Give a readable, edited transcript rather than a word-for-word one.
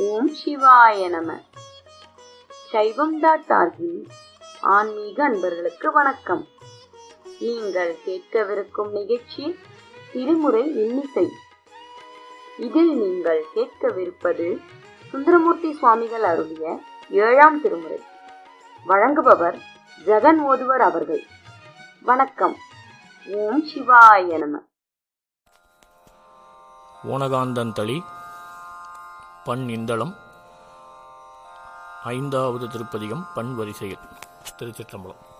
ஓம் சிவாய நம. சைவம்.org ஆன்மீக அன்பர்களுக்கு வணக்கம். நீங்கள் கேட்கவிருக்கும் நிகழ்ச்சி திருமுறை இன்னிசை. இதில் நீங்கள் கேட்கவிருப்பது சுந்தரமூர்த்தி சுவாமிகள் அருளிய 7ஆம் திருமுறை. வழங்குபவர் ஜெகன் ஓதுவர் அவர்கள். வணக்கம். ஓம் சிவாய நம. ஓணகாந்தந்தளி பண் இந்தளம் 5வது திருப்பதிகம் பண் வரிசையில். திருச்சிற்றம்பலம்.